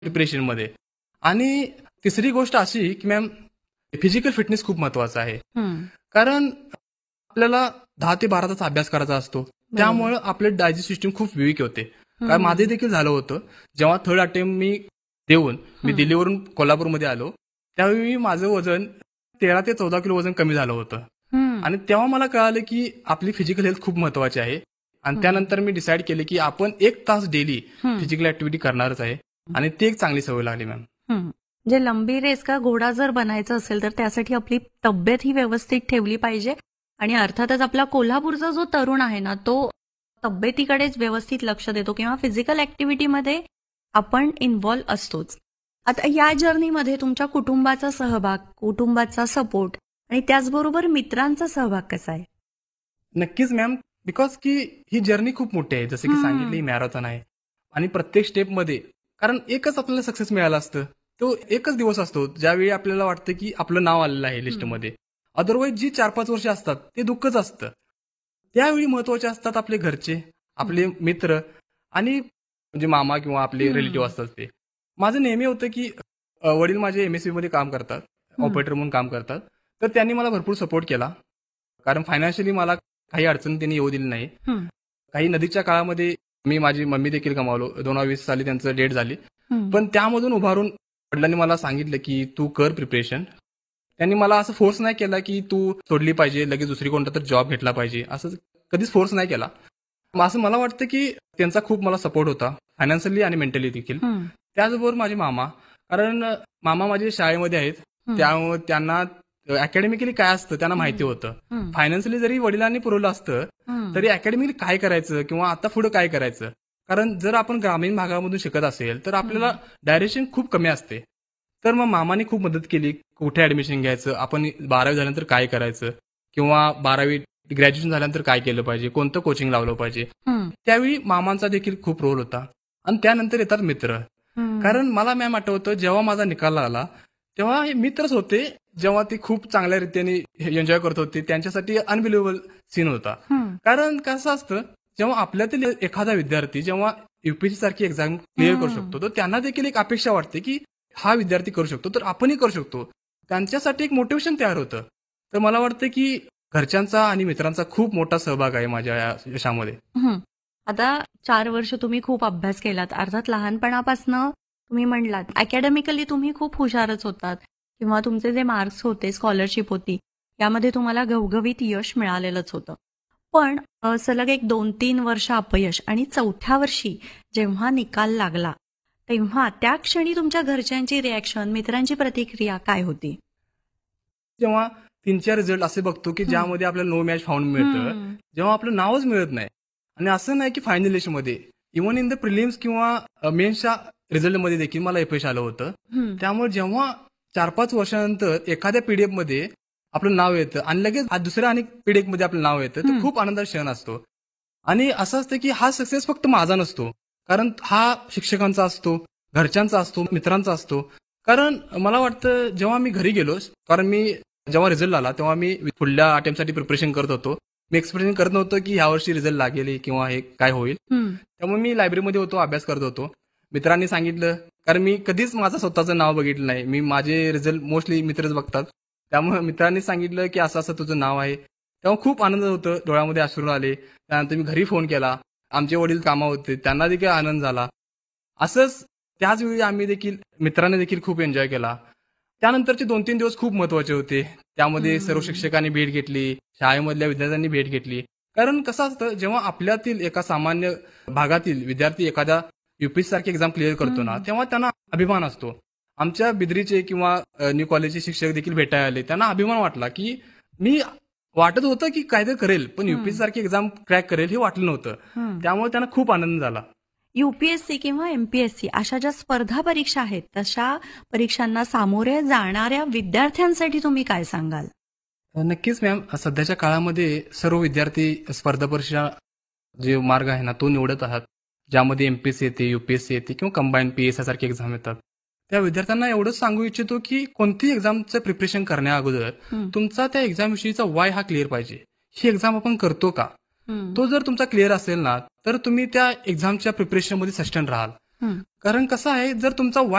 प्रिपरेशनमध्ये. आणि तिसरी गोष्ट अशी की मॅम, फिजिकल फिटनेस खूप महत्वाचा आहे. कारण आपल्याला 10 ते 12 तास अभ्यास करायचा असतो, त्यामुळे आपलं डायजेस्ट सिस्टीम खूप वीक होते. कारण माझे देखील झालं होतं, जेव्हा थर्ड अटेम्प्ट मी देऊन मी दिल्लीवरून कोल्हापूरमध्ये आलो, त्यावेळी माझं वजन 13 ते 14 किलो वजन कमी झालं होतं. आणि तेव्हा मला कळालं की आपली फिजिकल हेल्थ खूप महत्वाची आहे. आणि त्यानंतर मी डिसाईड केले की आपण 1 तास डेली फिजिकल ऍक्टिव्हिटी करणारच आहे. आणि ती एक चांगली सवय लागली मॅम. जे लंबी रेस का घोडा जर बनायचं असेल तर त्यासाठी आपली तब्येत ही व्यवस्थित ठेवली पाहिजे. आणि अर्थातच आपला कोल्हापूरचा जो तरुण आहे ना, तो तब्येतीकडेच व्यवस्थित लक्ष देतो किंवा फिजिकल ऍक्टिव्हिटीमध्ये आपण इन्व्हॉल्व्ह असतोच. आता या जर्नीमध्ये तुमच्या कुटुंबाचा सहभाग, कुटुंबाचा सपोर्ट आणि त्याचबरोबर मित्रांचा सहभाग कसा आहे? नक्कीच मॅम, बिकॉज की ही जर्नी खूप मोठी आहे, जसं की सांगितलं ही मॅरेथॉन आहे. आणि प्रत्येक स्टेपमध्ये कारण एकच आपल्याला सक्सेस मिळाला असतं, तो एकच दिवस असतो ज्यावेळी आपल्याला वाटतं की आपलं नाव आलेलं आहे लिस्टमध्ये. अदरवाईज जी 4-5 वर्ष असतात ते दुःखच असतं. त्यावेळी महत्वाचे असतात आपले घरचे, आपले मित्र आणि म्हणजे मामा किंवा आपले रिलेटिव्ह असतात ते. माझं नेहमी होतं की वडील माझे एमएससी मध्ये काम करतात, ऑपरेटर म्हणून काम करतात, तर त्यांनी मला भरपूर सपोर्ट केला. कारण फायनान्शियली मला काही अडचण त्यांनी येऊ दिली नाही. काही नदीच्या काळामध्ये मी माझी मम्मी देखील गमावलो. 2020 साली त्यांचं डेथ झाली. पण त्यामधून उभारून वडिलांनी मला सांगितलं की तू कर प्रिपरेशन. त्यांनी मला असं फोर्स नाही केला की तू सोडली पाहिजे, लगेच दुसरी कोणता तर जॉब घेतला पाहिजे, असं कधीच फोर्स नाही केला. असं मला वाटतं की त्यांचा खूप मला सपोर्ट होता, फायनान्शियली आणि मेंटली देखील. त्याचबरोबर माझे मामा, कारण मामा माझे शाळेमध्ये आहेत, त्यामुळे त्यांना अकॅडमिकली काय असतं त्यांना माहिती होतं. फायनान्शियली जरी वडिलांनी पुरवलं असतं तरी अकॅडमिकली काय करायचं किंवा आता पुढे काय करायचं. कारण जर आपण ग्रामीण भागामधून शिकत असेल तर आपल्याला डायरेक्शन खूप कमी असते. तर मग मामाने खूप मदत केली, कुठे ऍडमिशन घ्यायचं, आपण 12वी झाल्यानंतर काय करायचं किंवा 12वी ग्रॅज्युएशन झाल्यानंतर काय केलं पाहिजे, कोणतं कोचिंग लावलं पाहिजे. त्यावेळी मामांचा देखील खूप रोल होता. आणि त्यानंतर येतात मित्र. कारण मला मॅम आठवतं जेव्हा माझा निकाल लागला तेव्हा हे मित्रच होते, जेव्हा ते खूप चांगल्या रीतीने एन्जॉय करत होते. त्यांच्यासाठी अनबिलिव्हेबल सीन होता. कारण कसं असतं, जेव्हा आपल्यातील एखादा विद्यार्थी जेव्हा युपीएससी सारखी एक्झाम क्लिअर करू शकतो, तर त्यांना देखील एक अपेक्षा वाटते की हा विद्यार्थी करू शकतो तर आपणही करू शकतो. त्यांच्यासाठी एक मोटिवेशन तयार होतं. तर मला वाटतं की घरच्यांचा आणि मित्रांचा खूप मोठा सहभाग आहे माझ्या या यशामध्ये. आता 4 वर्ष तुम्ही खूप अभ्यास केलात, अर्थात लहानपणापासनं तुम्ही म्हणलात अकॅडमिकली तुम्ही खूप हुशारच होतात किंवा तुमचे जे मार्क्स होते, स्कॉलरशिप होती, यामध्ये तुम्हाला घवघवीत यश मिळालेलंच होतं. पण सलग एक 2-3 वर्ष अपयश आणि 4थ्या वर्षी जेव्हा निकाल लागला तेव्हा त्या क्षणी तुमच्या घरच्यांची रिॲक्शन, मित्रांची प्रतिक्रिया काय होती? जेव्हा 3-4 रिझल्ट असे बघतो की ज्यामध्ये आपल्याला नो मॅच फाउंड मिळतं, जेव्हा आपलं नावच मिळत नाही. आणि असं नाही की फायनल लिस्टमध्ये, इव्हन इन द प्रिलिम्स किंवा मेन्सच्या रिझल्टमध्ये देखील मला अपयश आलं होतं. त्यामुळे जेव्हा 4-5 वर्षानंतर एखाद्या पीडीएफ मध्ये आपलं नाव येतं आणि लगेच दुसऱ्या आणि पीडीएफ मध्ये आपलं नाव येतं, तर खूप आनंदाचा क्षण असतो. आणि असं असतं की हा सक्सेस फक्त माझा नसतो, कारण हा शिक्षकांचा असतो, घरच्यांचा असतो, मित्रांचा असतो. कारण मला वाटतं जेव्हा मी घरी गेलो, कारण मी जेव्हा रिझल्ट आला तेव्हा मी पुढल्या अटेम्प्टसाठी प्रिपरेशन करत होतो. मी एक्सपेक्टेशन करत नव्हतं की यावर्षी रिझल्ट लागेल किंवा हे काय होईल. त्यामुळे मी लायब्ररीमध्ये होतो, अभ्यास करत होतो. मित्रांनी सांगितलं, कारण मी कधीच माझं स्वतःचं नाव बघितलं नाही, मी माझे रिझल्ट मोस्टली मित्रच बघतात. त्यामुळे मित्रांनी सांगितलं की असं असं तुझं नाव आहे. तेव्हा खूप आनंद होतं, डोळ्यामध्ये अश्रू आले. त्यानंतर मी घरी फोन केला, आमचे वडील कामावर होते, त्यांना देखील आनंद झाला. असंच त्याच वेळी आम्ही देखील मित्रांनी देखील खूप एन्जॉय केला. त्यानंतरचे 2-3 दिवस खूप महत्वाचे होते. त्यामध्ये सर्व शिक्षकांनी भेट घेतली, शाळेमधल्या विद्यार्थ्यांनी भेट घेतली. कारण कसं असतं, जेव्हा आपल्यातील एका सामान्य भागातील विद्यार्थी एखाद्या युपीएससी सारखी एक्झाम क्लिअर करतो ना, तेव्हा त्यांना अभिमान असतो. आमच्या बिद्रीचे किंवा न्यू कॉलेजचे शिक्षक देखील भेटायला आले. त्यांना अभिमान वाटला की मी वाटत होतं की कायतरी करेल, पण युपीएससी सारखी एक्झाम क्रॅक करेल हे वाटलं नव्हतं. त्यामुळे त्यांना खूप आनंद झाला. यूपीएससी किंवा एमपीएससी अशा ज्या स्पर्धा परीक्षा आहेत, तशा परीक्षांना सामोरे जाणाऱ्या विद्यार्थ्यांसाठी तुम्ही काय सांगाल? नक्कीच मॅम, सध्याच्या काळामध्ये सर्व विद्यार्थी स्पर्धा परीक्षा जे मार्ग आहे ना तो निवडत आहात, ज्यामध्ये एमपीएससी येते, युपीएससी येते किंवा कंबाईन पीएसआय सारखे एक्झाम येतात. त्या विद्यार्थ्यांना एवढंच सांगू इच्छितो की कोणतीही एक्झामचं प्रिपरेशन करण्या अगोदर तुमचा त्या एक्झाम विषयीचा वाय हा क्लिअर पाहिजे. ही एक्झाम आपण करतो का, तो जर तुमचा क्लिअर असेल ना, तर तुम्ही त्या एक्झामच्या प्रिपरेशनमध्ये सस्टेन राहाल. हं. कारण कसं आहे, जर तुमचा